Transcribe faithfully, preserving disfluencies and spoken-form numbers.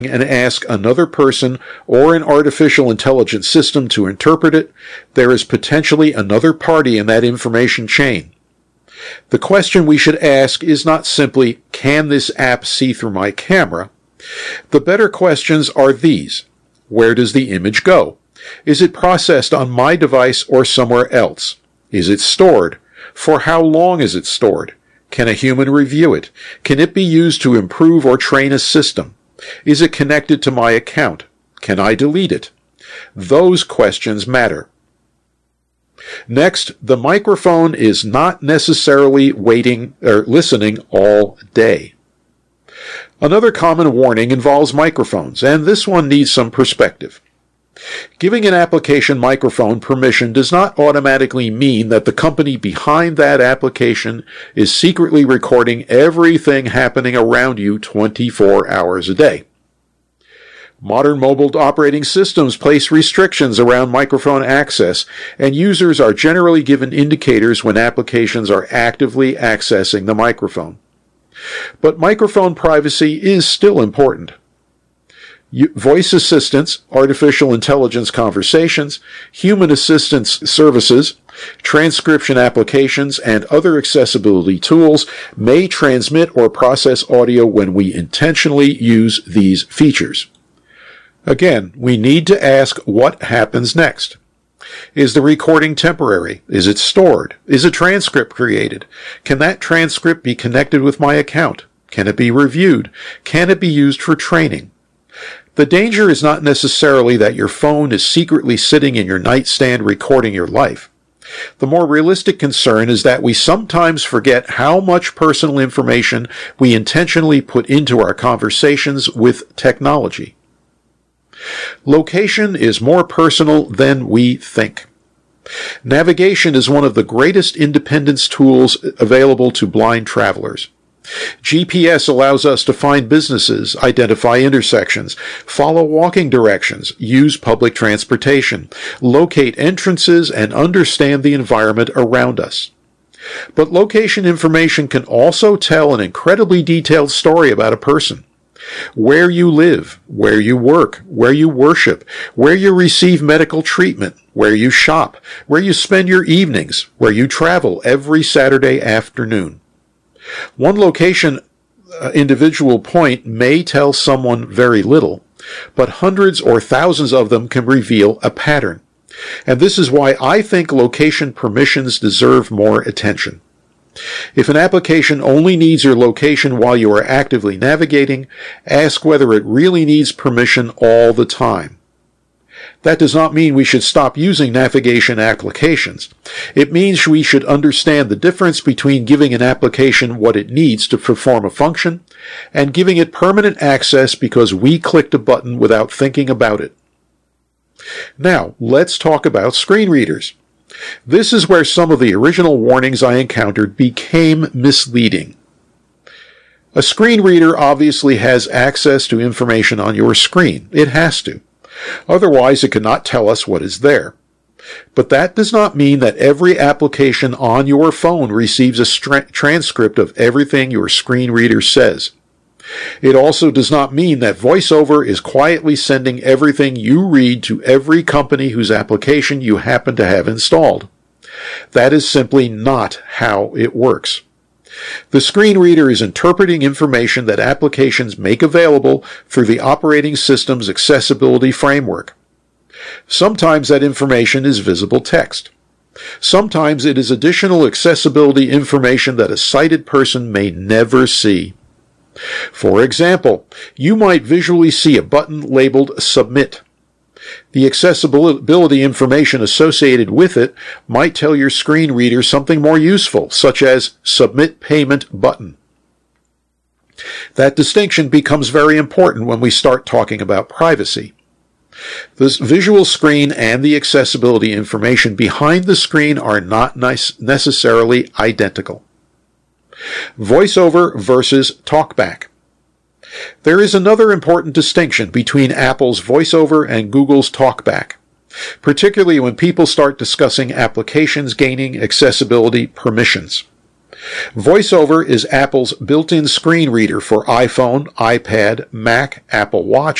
and ask another person or an artificial intelligence system to interpret it, there is potentially another party in that information chain. The question we should ask is not simply, can this app see through my camera? The better questions are these. Where does the image go? Is it processed on my device or somewhere else? Is it stored? For how long is it stored? Can a human review it? Can it be used to improve or train a system? Is it connected to my account? Can I delete it? Those questions matter. Next, the microphone is not necessarily waiting or listening all day. Another common warning involves microphones, and this one needs some perspective. Giving an application microphone permission does not automatically mean that the company behind that application is secretly recording everything happening around you twenty-four hours a day. Modern mobile operating systems place restrictions around microphone access, and users are generally given indicators when applications are actively accessing the microphone. But microphone privacy is still important. Voice assistants, artificial intelligence conversations, human assistance services, transcription applications, and other accessibility tools may transmit or process audio when we intentionally use these features. Again, we need to ask what happens next. Is the recording temporary? Is it stored? Is a transcript created? Can that transcript be connected with my account? Can it be reviewed? Can it be used for training? The danger is not necessarily that your phone is secretly sitting in your nightstand recording your life. The more realistic concern is that we sometimes forget how much personal information we intentionally put into our conversations with technology. Location is more personal than we think. Navigation is one of the greatest independence tools available to blind travelers. G P S allows us to find businesses, identify intersections, follow walking directions, use public transportation, locate entrances, and understand the environment around us. But location information can also tell an incredibly detailed story about a person. Where you live, where you work, where you worship, where you receive medical treatment, where you shop, where you spend your evenings, where you travel every Saturday afternoon. One location uh, individual point may tell someone very little, but hundreds or thousands of them can reveal a pattern. And this is why I think location permissions deserve more attention. If an application only needs your location while you are actively navigating, ask whether it really needs permission all the time. That does not mean we should stop using navigation applications. It means we should understand the difference between giving an application what it needs to perform a function and giving it permanent access because we clicked a button without thinking about it. Now, let's talk about screen readers. This is where some of the original warnings I encountered became misleading. A screen reader obviously has access to information on your screen. It has to. Otherwise, it cannot tell us what is there. But that does not mean that every application on your phone receives a stra- transcript of everything your screen reader says. It also does not mean that VoiceOver is quietly sending everything you read to every company whose application you happen to have installed. That is simply not how it works. The screen reader is interpreting information that applications make available through the operating system's accessibility framework. Sometimes that information is visible text. Sometimes it is additional accessibility information that a sighted person may never see. For example, you might visually see a button labeled Submit. The accessibility information associated with it might tell your screen reader something more useful, such as Submit Payment Button. That distinction becomes very important when we start talking about privacy. The visual screen and the accessibility information behind the screen are not necessarily identical. VoiceOver versus TalkBack. There is another important distinction between Apple's VoiceOver and Google's TalkBack, particularly when people start discussing applications gaining accessibility permissions. VoiceOver is Apple's built-in screen reader for iPhone, iPad, Mac, Apple Watch,